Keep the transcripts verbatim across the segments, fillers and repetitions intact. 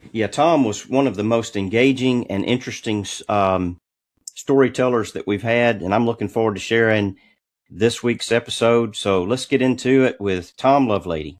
Yeah, Tom was one of the most engaging and interesting um, storytellers that we've had, and I'm looking forward to sharing this week's episode. So let's get into it with Tom Lovelady.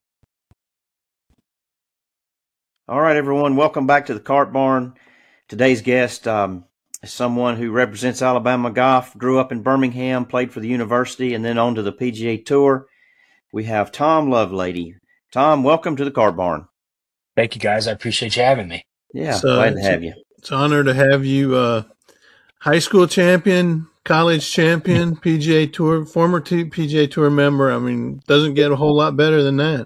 All right, everyone, welcome back to the Cart Barn. Today's guest um, is someone who represents Alabama golf, grew up in Birmingham, played for the university, and then on to the P G A Tour. We have Tom Lovelady. Tom, welcome to the Cart Barn. Thank you, guys. I appreciate you having me. Yeah, So glad to it's, have you. It's an honor to have you. Uh, high school champion, college champion, P G A Tour, former P G A Tour member. I mean, doesn't get a whole lot better than that.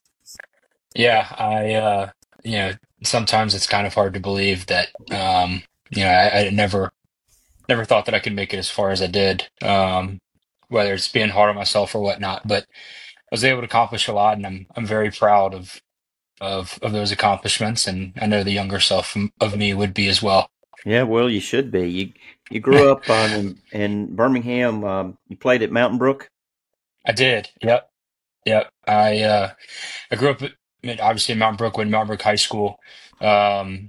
Yeah, I, uh, you know, sometimes it's kind of hard to believe that, um, you know, I, I never, never thought that I could make it as far as I did, um, whether it's being hard on myself or whatnot. But I was able to accomplish a lot, and I'm, I'm very proud of, of, of those accomplishments, and I know the younger self of me would be as well. Yeah, well, you should be. You you grew up on in, in Birmingham. Um, you played at Mountain Brook. I did. Yep. Yep. I, uh, I grew up at, I mean, obviously in Mountain Brook, went to Mountain Brook High School. Um,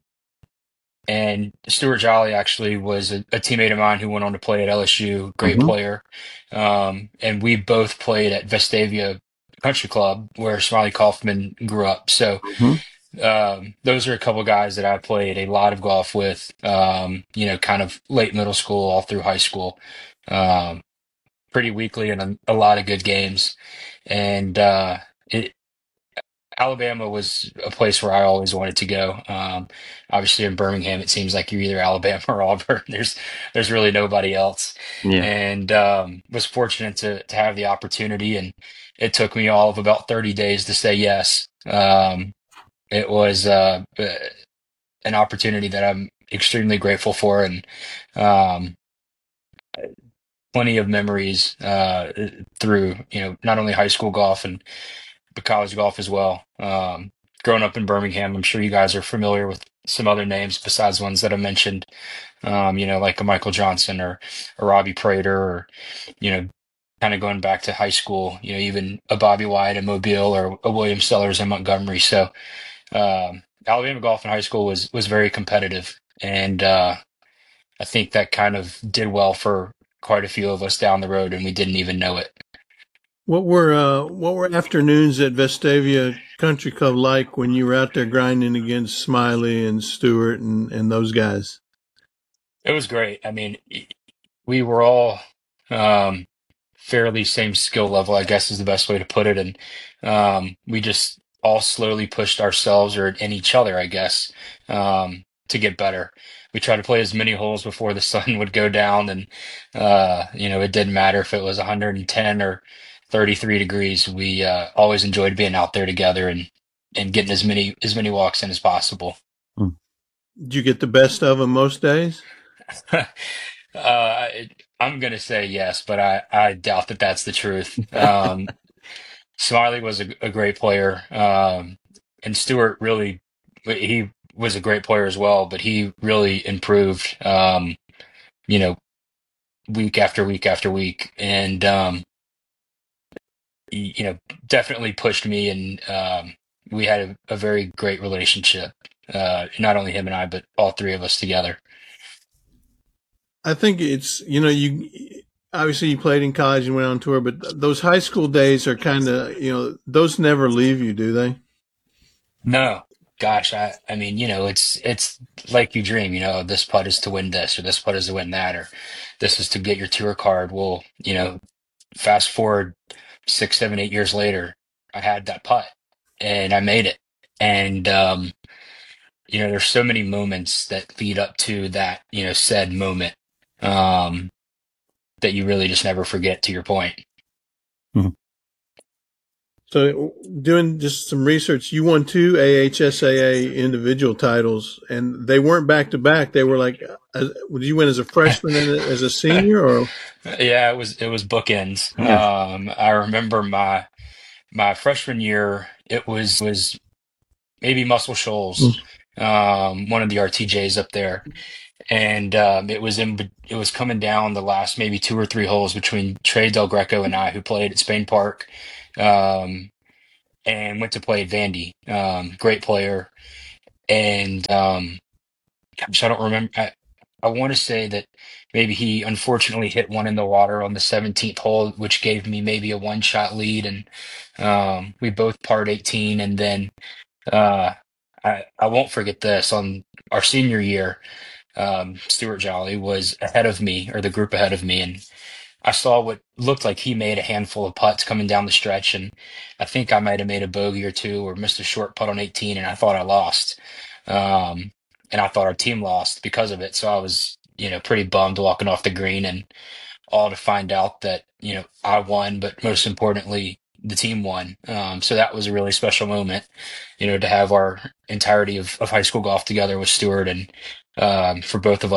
And Stuart Jolly actually was a, a teammate of mine who went on to play at L S U, great Mm-hmm. player. Um, and we both played at Vestavia Country Club, where Smiley Kaufman grew up. So Mm-hmm. um, those are a couple guys that I played a lot of golf with, um, you know, kind of late middle school, all through high school, um, pretty weekly and a, a lot of good games. And uh, it, Alabama was a place where I always wanted to go. Um, obviously, in Birmingham, it seems like you're either Alabama or Auburn. There's there's really nobody else, Yeah. and um, was fortunate to to have the opportunity. And it took me all of about thirty days to say yes. Um, it was uh, an opportunity that I'm extremely grateful for, and um, plenty of memories uh, through you know not only high school golf and but college golf as well. Um, growing up in Birmingham, I'm sure you guys are familiar with some other names besides ones that I mentioned. Um, you know, like a Michael Johnson or a Robbie Prater, or you know, kind of going back to high school. You know, even a Bobby Wyatt in Mobile or a William Sellers in Montgomery. So um, Alabama golf in high school was was very competitive, and uh, I think that kind of did well for quite a few of us down the road, and we didn't even know it. What were uh, what were afternoons at Vestavia Country Club like when you were out there grinding against Smiley and Stewart and, and those guys? It was great. I mean, we were all um, fairly same skill level, I guess is the best way to put it. And um, we just all slowly pushed ourselves or and each other, I guess, um, to get better. We tried to play as many holes before the sun would go down, and uh, you know, it didn't matter if it was one hundred ten or thirty-three degrees. We uh, always enjoyed being out there together and and getting as many as many walks in as possible. Did you get the best of them most days? Uh, it, I'm gonna say yes, but I, I doubt that that's the truth. Um, Smiley was a, a great player, um, and Stewart really he was a great player as well, but he really improved, um, you know, week after week after week, and um, he, you know, definitely pushed me, and um, we had a, a very great relationship. Uh, not only him and I, but all three of us together. I think it's, you know, you obviously you played in college and went on tour, but those high school days are kind of, you know, those never leave you, do they? No, gosh, I, I mean, you know, it's it's like you dream, you know, this putt is to win this, or this putt is to win that, or this is to get your tour card. Well, you know, fast forward six, seven, eight years later, I had that putt and I made it. And um, you know, there's so many moments that lead up to that, you know, said moment, um, that you really just never forget, to your point. Mhm. So doing just some research, you won two A H S A A individual titles, and they weren't back to back. They were like, uh, did you win as a freshman and as a senior, or? Yeah, it was it was bookends. Yeah. Um, I remember my my freshman year, it was was maybe Muscle Shoals, um, one of the R T Js up there, and um, it was in it was coming down the last maybe two or three holes between Trey Del Greco and I, who played at Spain Park, um, and went to play at Vandy. Um, great player, and um, gosh, I don't remember. I, I want to say that maybe he unfortunately hit one in the water on the seventeenth hole, which gave me maybe a one shot lead, and um, we both parred eighteen, and then uh, I I won't forget this on our senior year. Um, Stuart Jolly was ahead of me, or the group ahead of me, and I saw what looked like he made a handful of putts coming down the stretch, and I think I might have made a bogey or two or missed a short putt on eighteen, and I thought I lost. Um, and I thought our team lost because of it. So I was, you know, pretty bummed walking off the green, and all to find out that, you know, I won, but most importantly, the team won. Um, so that was a really special moment, you know, to have our entirety of, of high school golf together with Stuart, and um, for both of us.